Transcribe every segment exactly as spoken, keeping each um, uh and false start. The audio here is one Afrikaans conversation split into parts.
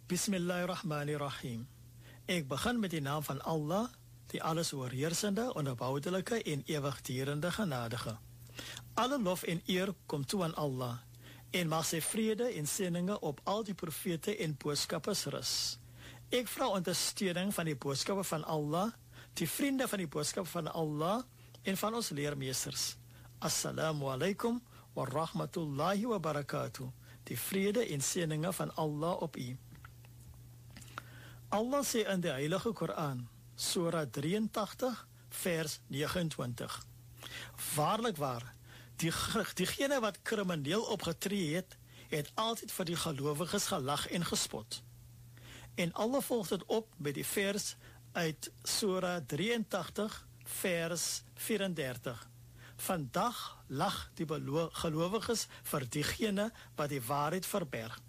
Bismillahirrahmanirrahim. Ek begin met die naam van Allah, die alles oorheersende, onverboudelike en ewigdurende genadige. Alle lof en eer kom toe aan Allah, en mag sy vrede en seëninge op al die profete en boodskappers rus. Ek vra ondersteuning van die boodskappe van Allah, die vriende van die boodskappe van Allah en van ons leermeesters. Assalamu alaikum wa rahmatullahi wa barakatuh. Die vrede en seëninge van Allah op u. Allah sê in die Heilige Koran, Surah drieëntagtig, vers negenentwintig. Waarlik waar, die, diegene wat krimineel opgetree het, het altyd vir die gelowiges gelag en gespot. En Allah volgt het op met die vers uit Surah drieëntagtig, vers vierendertig. Vandag lag die gelowiges vir diegene wat die waarheid verberg.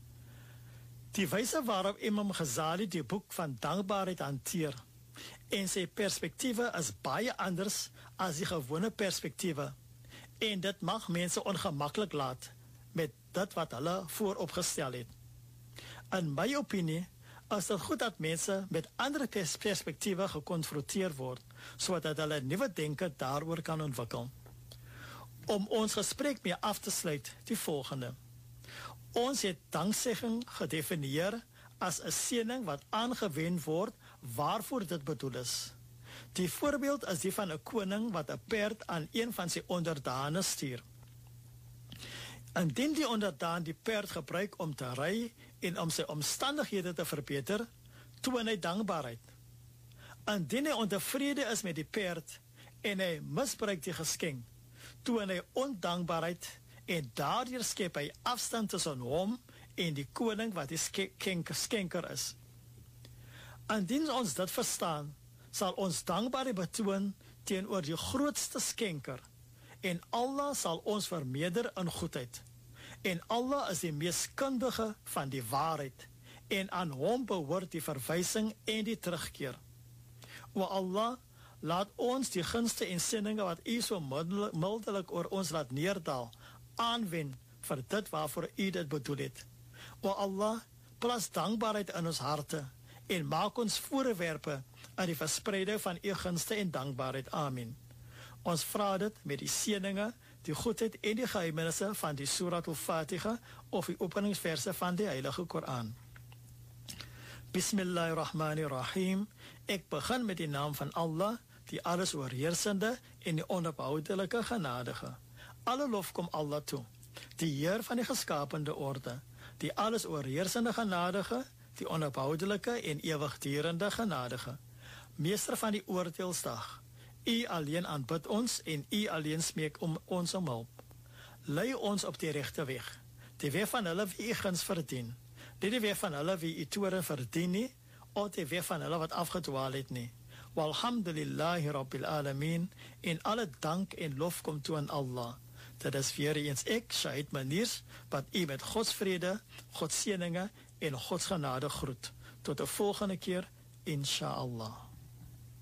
Die wyse waarop Imam Ghazali die boek van dankbaarheid hanteer en sy perspektiewe is baie anders as die gewone perspektiewe en dit mag mense ongemaklik laat met dit wat hulle vooropgestel het. In my opinie is dit goed dat mense met ander pers perspektiewe gekonfronteer word sodat hulle nuwe denke daaroor kan ontwikkel. Om ons gesprek mee af te sluit, die volgende. Ons het danksegging gedefinieer as 'n seëning wat aangewend word waarvoor dit bedoel is. Die voorbeeld is die van 'n koning wat 'n perd aan een van sy onderdane stuur. Indien die onderdaan die perd gebruik om te ry en om sy omstandighede te verbeter, toon hy dankbaarheid. Indien hy ontevrede is met die perd en hy misbruik die geskenk, toon hy ondankbaarheid en daardeur skep hy afstand tussen hom en die koning wat die skenker is. Indien ons dit verstaan, sal ons dankbaarheid betoon teenoor die grootste skenker en Allah sal ons vermeerder in goedheid. En Allah is die mees kundige van die waarheid en aan hom behoort die verwysing en die terugkeer. O Allah, laat ons die gunste en seëninge wat u so mildelik oor ons laat neerdal, aanwend vir dit waarvoor u dit bedoel het. O Allah, plaas dankbaarheid in ons harte en maak ons voorwerpe aan die verspreiding van u gunste en dankbaarheid. Amen. Ons vra dit met die seëninge, die goedheid en die geheimenisse van die Surah Al-Fatiha of die openingsverse van die Heilige Koran. Bismillahirrahmanirrahim. Ek begin met die naam van Allah, die alles oorheersende en die onverboudelike genadige. Alle lof kom Allah toe, die Heer van die geskapende orde, die alles oorheersende genadige, die onverboudelike en ewigdurende genadige, meester van die oordeelsdag. U alleen aanbid ons en u alleen smeek om ons om hulp. Lei ons op die regte weg, die weg van hulle wie u guns verdien, nie die weg van hulle wie u toorn verdien nie, of die weg van hulle wat afgedwaal het nie. Walhamdulillahi Rabbil Alamin, en alle dank en lof kom toe aan Allah. Dit is weer eens ek, Shahid Maniers, wat u met Gods vrede, Gods seëninge en Gods genade groet. Tot de volgende keer, inshallah.